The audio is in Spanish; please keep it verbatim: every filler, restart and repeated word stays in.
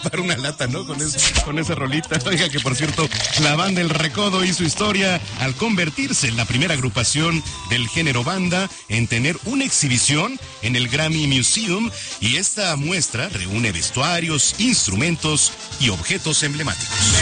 para una lata, ¿no? Con, ese, con esa rolita. Oiga, que por cierto, la banda El Recodo hizo historia al convertirse en la primera agrupación del género banda en tener una exhibición en el Grammy Museum, y esta muestra reúne vestuarios, instrumentos y objetos emblemáticos.